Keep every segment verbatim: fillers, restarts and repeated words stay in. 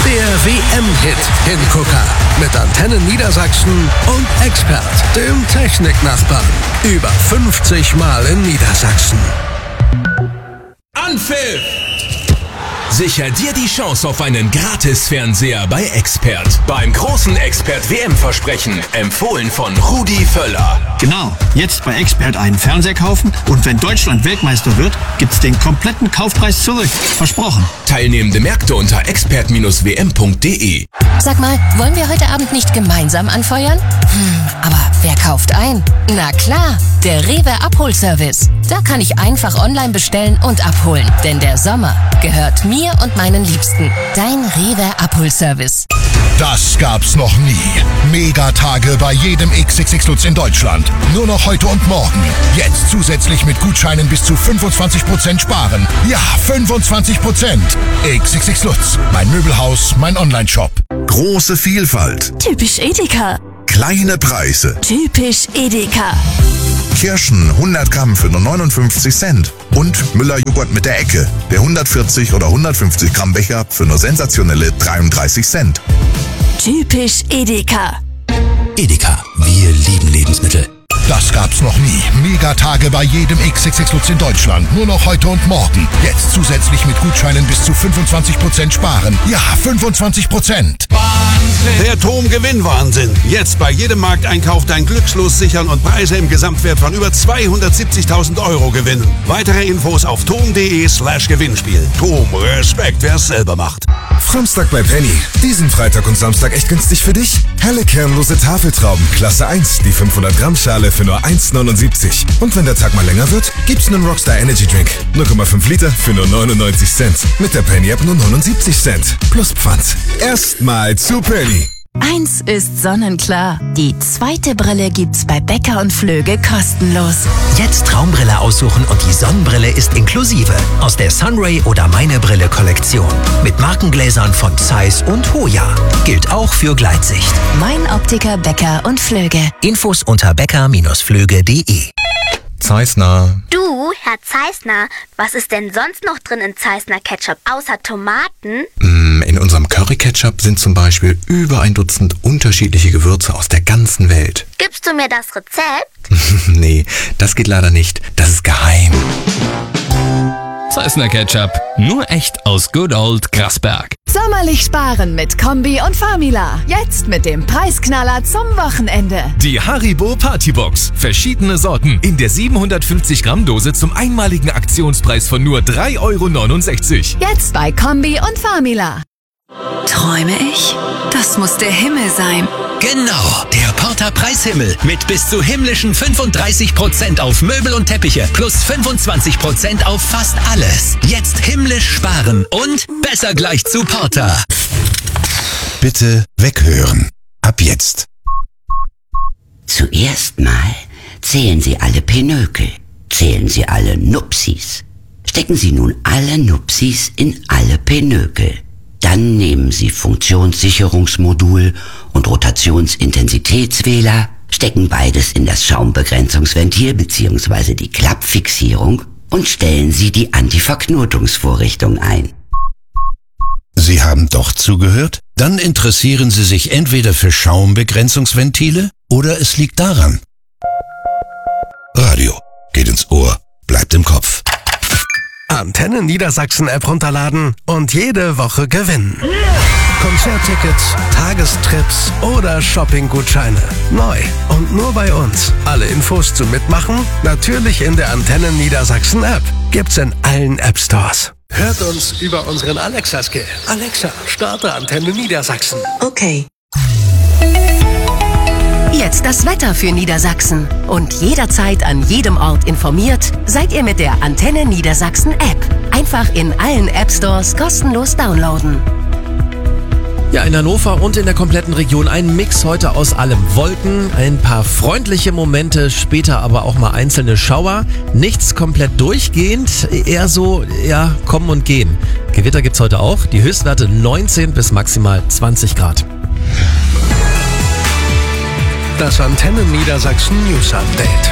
Der W M-Hit Hingucker mit Antenne Niedersachsen und Expert, dem Techniknachbarn. Über fünfzig Mal in Niedersachsen. Anpfiff! Sicher dir die Chance auf einen Gratis-Fernseher bei Expert. Beim großen Expert-W M-Versprechen. Empfohlen von Rudi Völler. Genau, jetzt bei Expert einen Fernseher kaufen und wenn Deutschland Weltmeister wird, gibt's den kompletten Kaufpreis zurück. Versprochen. Teilnehmende Märkte unter expert Bindestrich w m punkt d e. Sag mal, wollen wir heute Abend nicht gemeinsam anfeuern? Hm, aber wer kauft ein? Na klar, der Rewe Abholservice. Da kann ich einfach online bestellen und abholen. Denn der Sommer gehört mir und meinen Liebsten. Dein Rewe Abholservice. Das gab's noch nie. Megatage bei jedem X X X Lutz in Deutschland. Nur noch heute und morgen. Jetzt zusätzlich mit Gutscheinen bis zu fünfundzwanzig Prozent sparen. Ja, fünfundzwanzig Prozent. X X X Lutz. Mein Möbelhaus, mein Online-Shop. Große Vielfalt. Typisch Edeka. Kleine Preise. Typisch Edeka. Kirschen hundert Gramm für nur neunundfünfzig Cent. Und Müller-Joghurt mit der Ecke. Der hundertvierzig oder hundertfünfzig Gramm Becher für nur sensationelle dreiunddreißig Cent. Typisch Edeka. Edeka, wir lieben Lebensmittel. Das gab's noch nie. Megatage bei jedem X X X Lutz in Deutschland. Nur noch heute und morgen. Jetzt zusätzlich mit Gutscheinen bis zu fünfundzwanzig Prozent sparen. Ja, fünfundzwanzig Prozent. Der Tom-Gewinn-Wahnsinn. Jetzt bei jedem Markteinkauf dein Glückslos sichern und Preise im Gesamtwert von über zweihundertsiebzigtausend Euro gewinnen. Weitere Infos auf tom.de slash Gewinnspiel. Tom, Respekt, wer es selber macht. Samstag bei Penny. Diesen Freitag und Samstag echt günstig für dich? Helle kernlose Tafeltrauben, Klasse eins, die fünfhundert Gramm Schale für nur eins neunundsiebzig. Und wenn der Tag mal länger wird, gibt's einen Rockstar Energy Drink. null Komma fünf Liter für nur neunundneunzig Cent. Mit der Penny App nur neunundsiebzig Cent. Plus Pfand. Erstmal zu Penny. Eins ist sonnenklar. Die zweite Brille gibt's bei Becker und Flöge kostenlos. Jetzt Traumbrille aussuchen und die Sonnenbrille ist inklusive. Aus der Sunray oder Meine Brille Kollektion. Mit Markengläsern von Zeiss und Hoya. Gilt auch für Gleitsicht. Mein Optiker Becker und Flöge. Infos unter becker Bindestrich flöge punkt de. Zeissner. Du, Herr Zeissner, was ist denn sonst noch drin in Zeissner Ketchup, außer Tomaten? In unserem Curry-Ketchup sind zum Beispiel über ein Dutzend unterschiedliche Gewürze aus der ganzen Welt. Gibst du mir das Rezept? Nee, das geht leider nicht. Das ist geheim. Zeissner Ketchup, nur echt aus Good Old Grasberg. Sommerlich sparen mit Kombi und Famila. Jetzt mit dem Preisknaller zum Wochenende. Die Haribo Partybox. Verschiedene Sorten in der siebenhundertfünfzig Gramm Dose zum einmaligen Aktionspreis von nur drei Euro neunundsechzig. Jetzt bei Kombi und Famila. Träume ich? Das muss der Himmel sein. Genau, der Porter Preishimmel mit bis zu himmlischen fünfunddreißig Prozent auf Möbel und Teppiche plus fünfundzwanzig Prozent auf fast alles. Jetzt himmlisch sparen und besser gleich zu Porter. Bitte weghören. Ab jetzt. Zuerst mal zählen Sie alle Pinökel. Zählen Sie alle Nupsis. Stecken Sie nun alle Nupsis in alle Pinökel. Dann nehmen Sie Funktionssicherungsmodul und Rotationsintensitätswähler, stecken beides in das Schaumbegrenzungsventil bzw. die Klappfixierung und stellen Sie die Antiverknotungsvorrichtung ein. Sie haben doch zugehört? Dann interessieren Sie sich entweder für Schaumbegrenzungsventile oder es liegt daran. Radio geht ins Ohr, bleibt im Kopf. Antenne Niedersachsen App runterladen und jede Woche gewinnen. Konzerttickets, Tagestrips oder Shoppinggutscheine. Neu und nur bei uns. Alle Infos zum Mitmachen natürlich in der Antenne Niedersachsen App. Gibt's in allen App Stores. Hört uns über unseren Alexa-Skill. Alexa, starte Antenne Niedersachsen. Okay. Jetzt das Wetter für Niedersachsen. Und jederzeit an jedem Ort informiert seid ihr mit der Antenne Niedersachsen App. Einfach in allen App Stores kostenlos downloaden. Ja, in Hannover und in der kompletten Region ein Mix heute aus allem. Wolken, ein paar freundliche Momente, später aber auch mal einzelne Schauer. Nichts komplett durchgehend, eher so, ja, kommen und gehen. Gewitter gibt's heute auch. Die Höchstwerte neunzehn bis maximal zwanzig Grad. Das Antenne Niedersachsen News Update.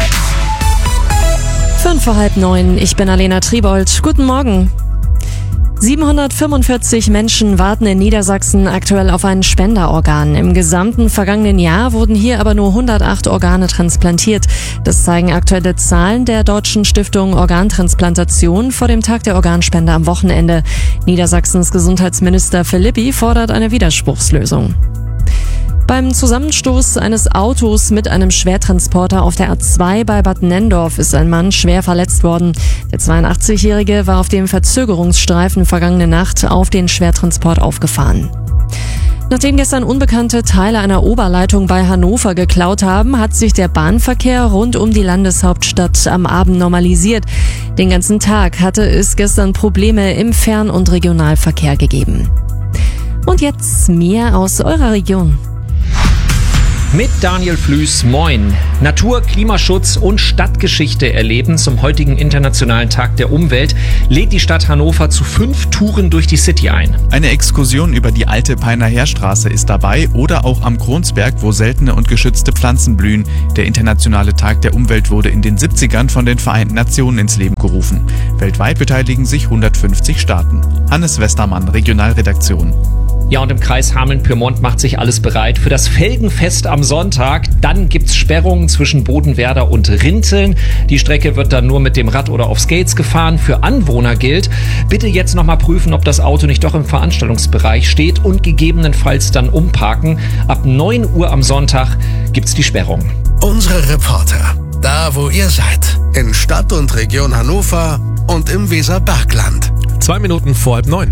Fünf vor halb neun, ich bin Alena Triebold. Guten Morgen. siebenhundertfünfundvierzig Menschen warten in Niedersachsen aktuell auf ein Spenderorgan. Im gesamten vergangenen Jahr wurden hier aber nur hundertacht Organe transplantiert. Das zeigen aktuelle Zahlen der Deutschen Stiftung Organtransplantation vor dem Tag der Organspende am Wochenende. Niedersachsens Gesundheitsminister Philippi fordert eine Widerspruchslösung. Beim Zusammenstoß eines Autos mit einem Schwertransporter auf der A zwei bei Bad Nenndorf ist ein Mann schwer verletzt worden. Der zweiundachtzigjährige war auf dem Verzögerungsstreifen vergangene Nacht auf den Schwertransport aufgefahren. Nachdem gestern Unbekannte Teile einer Oberleitung bei Hannover geklaut haben, hat sich der Bahnverkehr rund um die Landeshauptstadt am Abend normalisiert. Den ganzen Tag hatte es gestern Probleme im Fern- und Regionalverkehr gegeben. Und jetzt mehr aus eurer Region. Mit Daniel Flüß, moin. Natur, Klimaschutz und Stadtgeschichte erleben zum heutigen Internationalen Tag der Umwelt lädt die Stadt Hannover zu fünf Touren durch die City ein. Eine Exkursion über die alte Peiner Heerstraße ist dabei oder auch am Kronsberg, wo seltene und geschützte Pflanzen blühen. Der Internationale Tag der Umwelt wurde in den siebzigern von den Vereinten Nationen ins Leben gerufen. Weltweit beteiligen sich hundertfünfzig Staaten. Hannes Westermann, Regionalredaktion. Ja, und im Kreis Hameln-Pyrmont macht sich alles bereit für das Felgenfest am Sonntag. Dann gibt's Sperrungen zwischen Bodenwerder und Rinteln. Die Strecke wird dann nur mit dem Rad oder auf Skates gefahren. Für Anwohner gilt, bitte jetzt nochmal prüfen, ob das Auto nicht doch im Veranstaltungsbereich steht und gegebenenfalls dann umparken. Ab neun Uhr am Sonntag gibt's die Sperrung. Unsere Reporter, da wo ihr seid, in Stadt und Region Hannover und im Weserbergland. Zwei Minuten vor halb neun.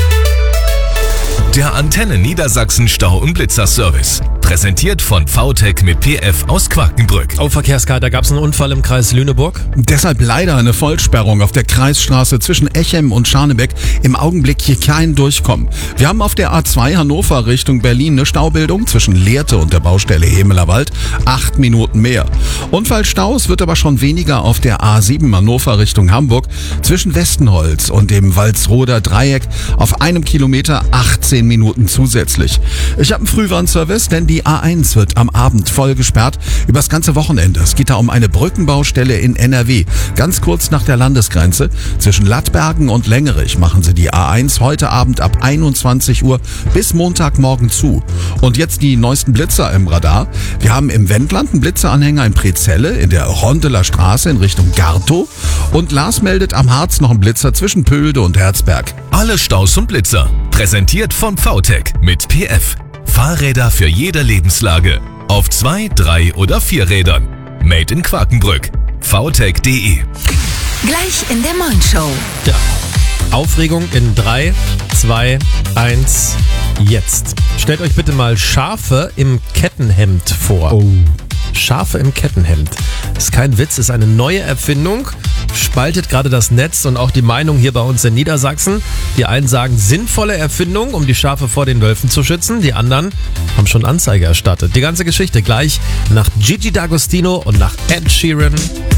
Der Antenne Niedersachsen Stau- und Blitzerservice. Präsentiert von V T E C mit P F aus Quakenbrück. Auf Verkehrskarte, da gab es einen Unfall im Kreis Lüneburg. Deshalb leider eine Vollsperrung auf der Kreisstraße zwischen Echem und Scharnebeck. Im Augenblick hier kein Durchkommen. Wir haben auf der A zwei Hannover Richtung Berlin eine Staubildung zwischen Lehrte und der Baustelle Hemelerwald. Acht Minuten mehr. Unfallstaus wird aber schon weniger auf der A sieben Hannover Richtung Hamburg zwischen Westenholz und dem Walsroder Dreieck auf einem Kilometer achtzehn Minuten zusätzlich. Ich habe einen Frühwarnservice, denn die A eins wird am Abend voll gesperrt. Übers ganze Wochenende. Es geht da um eine Brückenbaustelle in N R W. Ganz kurz nach der Landesgrenze. Zwischen Lattbergen und Längerich machen sie die A eins heute Abend ab einundzwanzig Uhr bis Montagmorgen zu. Und jetzt die neuesten Blitzer im Radar. Wir haben im Wendland einen Blitzeranhänger in Prezelle, in der Rondeler Straße in Richtung Gartow. Und Lars meldet am Harz noch einen Blitzer zwischen Pölde und Herzberg. Alle Staus und Blitzer. Präsentiert von V T E C mit P F. Fahrräder für jede Lebenslage. Auf zwei, drei oder vier Rädern. Made in Quakenbrück. V T E C punkt de. Gleich in der Moin Show. Ja. Aufregung in drei, zwei, eins, jetzt. Stellt euch bitte mal Schafe im Kettenhemd vor. Oh. Schafe im Kettenhemd. Ist kein Witz, ist eine neue Erfindung. Spaltet gerade das Netz und auch die Meinung hier bei uns in Niedersachsen. Die einen sagen, sinnvolle Erfindung, um die Schafe vor den Wölfen zu schützen. Die anderen haben schon Anzeige erstattet. Die ganze Geschichte gleich nach Gigi D'Agostino und nach Ed Sheeran.